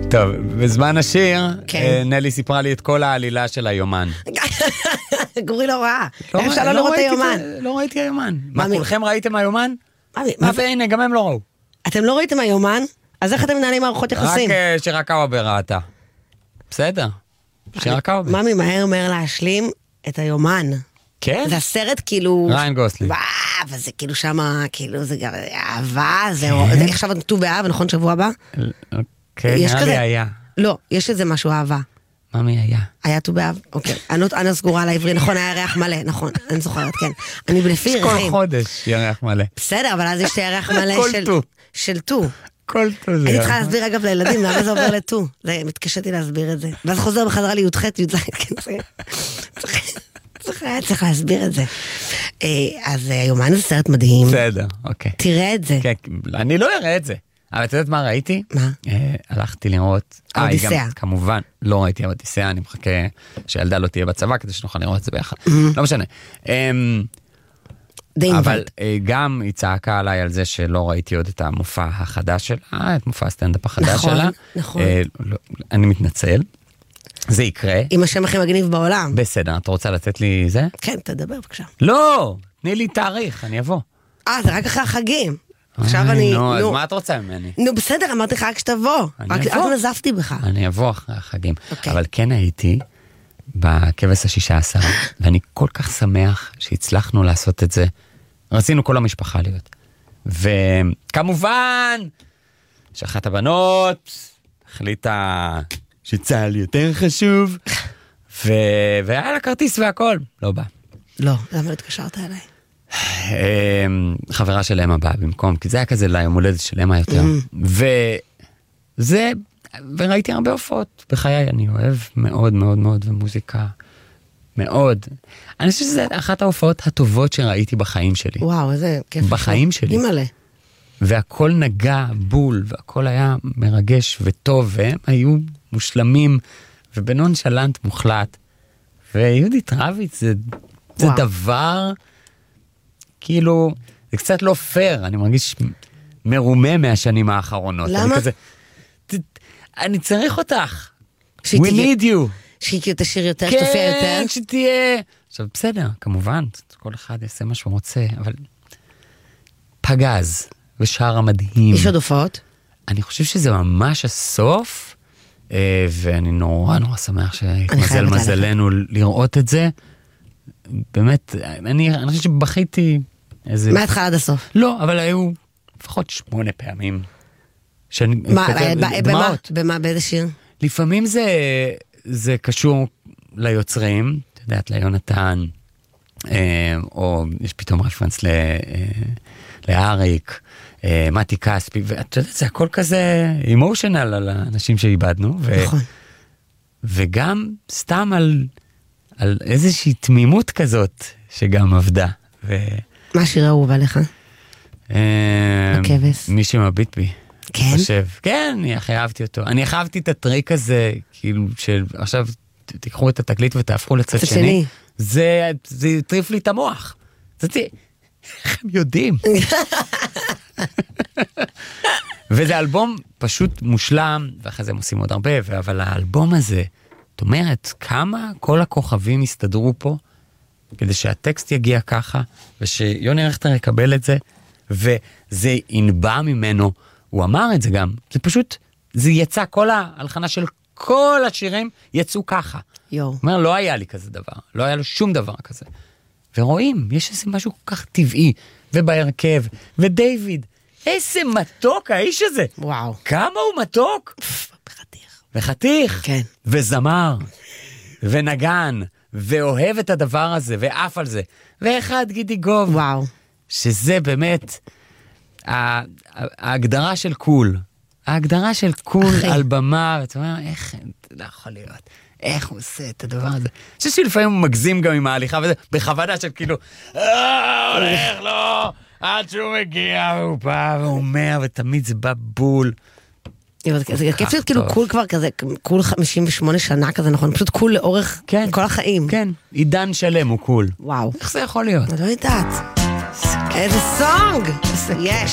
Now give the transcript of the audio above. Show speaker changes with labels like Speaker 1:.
Speaker 1: טוב, בזמן השיר, נלי סיפרה לי את כל העלילה של היומן.
Speaker 2: גורי לא ראה. איך אפשר לא לראות היומן?
Speaker 1: לא ראיתי היומן. מה, כולכם ראיתם היומן? הנה, גם הם לא ראו.
Speaker 2: אתם לא ראיתם היומן? אז איך אתם מנהלים מערכות יחסים?
Speaker 1: רק שירקאווה בראתה. בסדר. שירקאווה.
Speaker 2: ממי, מהר להשלים את היומן.
Speaker 1: כן?
Speaker 2: זה הסרט כאילו...
Speaker 1: ריין גוסלינג.
Speaker 2: וואו, וזה כאילו שמה, כאילו זה גם אהבה, זה עכשיו ט"ו באב, נכון, שבוע הבא?
Speaker 1: כן, נראה לי היה.
Speaker 2: לא, יש איזה משהו אהבה.
Speaker 1: ממי היה.
Speaker 2: היה ט"ו באב, אוקיי. אני סגורה על העברי, נכון, היה ירח מלא, נכון, אני זוכרת, כן. אני לפי ירחים.
Speaker 1: כל חודש ירח מלא.
Speaker 2: בסדר, אבל אז יש ירח מלא של ט"ו.
Speaker 1: כל ט"ו זה.
Speaker 2: אני צריכה להסביר אגב לילדים, למה זה עובר לט"ו. זה מתקשתי להסביר את זה. ואז חוזר בחזרה לי"ח, י"ז, צריך להסביר את זה. אז יומן זה סרט מדהים.
Speaker 1: בסדר, אוקיי.
Speaker 2: תראה את זה.
Speaker 1: אני לא אראה את זה. אבל את יודעת מה ראיתי?
Speaker 2: מה?
Speaker 1: הלכתי לראות...
Speaker 2: אודיסאה.
Speaker 1: כמובן, לא ראיתי אודיסאה, אני מחכה שהילדה לא תהיה בצבא, כדי שנוכל לראות את זה ביחד. לא משנה. אבל גם היא צעקה עליי על זה שלא ראיתי עוד את המופע החדש שלה, את מופע הסטנדאפ החדש שלה.
Speaker 2: נכון.
Speaker 1: אני מתנצל. זה יקרה.
Speaker 2: עם השם הכי מגניב בעולם.
Speaker 1: בסדר, את רוצה לתת לי זה?
Speaker 2: כן, תדבר בבקשה.
Speaker 1: לא, תני לי תאריך, אני אבוא.
Speaker 2: זה רק אחרי החגים. עכשיו אני...
Speaker 1: נו, אז מה את רוצה ממני?
Speaker 2: נו, בסדר, אמרתי לך רק שתבוא. רק נזפתי בך.
Speaker 1: אני אבוא אחרי החגים. אבל כן הייתי בכבש ה-16, ואני כל כך שמח שהצלחנו לעשות את זה. רצינו כל המשפחה להיות. וכמובן, שאחת הבנות החליטה שצהל יותר חשוב, והיה לה כרטיס והכל. לא בא.
Speaker 2: לא, למה לא התקשרת אליי?
Speaker 1: חברה של אמה באה במקום, כי זה היה כזה ליום הולדת של אמה יותר. וראיתי הרבה הופעות בחיי, אני אוהב מאוד מאוד מאוד, ומוזיקה מאוד. אני חושב שזה אחת ההופעות הטובות שראיתי בחיים שלי.
Speaker 2: וואו, איזה כיף.
Speaker 1: בחיים שלי.
Speaker 2: אימאלה.
Speaker 1: והכל נגע בול, והכל היה מרגש וטוב, והם היו מושלמים, ובנונשלנט מוחלט. ויהודית רביץ זה דבר... כאילו, זה קצת לא פייר, אני מרגיש מרומה מהשנים האחרונות.
Speaker 2: למה?
Speaker 1: אני צריך אותך. We need you.
Speaker 2: שהיא תשאיר יותר, שתופיע יותר.
Speaker 1: כן, שתהיה. עכשיו, בסדר, כמובן, כל אחד יעשה מה שהוא רוצה, אבל פגז ושר המדהים.
Speaker 2: יש עוד הופעות?
Speaker 1: אני חושב שזה ממש הסוף, ואני נורא נורא שמח שהתמזל מזלנו לראות את זה. באמת, אני חושב שבכיתי איזה...
Speaker 2: מהתחלה עד הסוף.
Speaker 1: לא, אבל היו לפחות 8 פעמים.
Speaker 2: במה? באיזה שיר?
Speaker 1: לפעמים זה קשור ליוצרים, אתה יודעת, ליונתן, או יש פתאום רפרנס לאריק, מתי כספי, ואתה יודעת, זה הכל כזה אמושיונל על האנשים שאיבדנו, וגם סתם על איזושהי תמימות כזאת שגם עבדה.
Speaker 2: מה השיר האהוב עליך? הכבש.
Speaker 1: מי שמביט בי.
Speaker 2: כן?
Speaker 1: כן, אני הכי אהבתי אותו. אני אהבתי את הטריק הזה, כאילו, שעכשיו תיקחו את התקליט ותהפכו לצד שני. זה יטריף לי את המוח. איך הם יודעים? וזה אלבום פשוט מושלם, ואחרי זה הם עושים עוד הרבה, אבל האלבום הזה, זאת אומרת, כמה כל הכוכבים הסתדרו פה, כדי שהטקסט יגיע ככה, ושיוני רכטר יקבל את זה, וזה ינבע ממנו, הוא אמר את זה גם, זה פשוט, זה יצא, כל ההלחנה של כל השירים יצאו ככה. הוא אומר, לא היה לי כזה דבר, לא היה לו שום דבר כזה. ורואים, יש איזה משהו כל כך טבעי, ובהרכב, ודייוויד, איזה מתוק האיש הזה.
Speaker 2: וואו.
Speaker 1: כמה הוא מתוק. וחתיך.
Speaker 2: כן.
Speaker 1: וזמר, ונגן, ואוהב את הדבר הזה, ואף על זה. ואחד גידי גוב.
Speaker 2: וואו.
Speaker 1: שזה באמת ההגדרה של קול. ההגדרה של קול על במה, ואתה אומר, איך, לא יכול להיות. איך הוא עושה את הדבר הזה? אני חושב שלפעמים הוא מגזים גם עם ההליכה, וזה בכוונה של כאילו, הולך לו, עד שהוא מגיע, והוא בא, והוא אומר, ותמיד זה בא בול.
Speaker 2: זה כיף להיות כאילו קול כבר כזה, קול 58 שנה כזה, נכון? פשוט קול לאורך כל החיים.
Speaker 1: כן, עידן שלם הוא קול.
Speaker 2: וואו.
Speaker 1: איך זה יכול להיות?
Speaker 2: אני לא יודעת. איזה סונג! יש.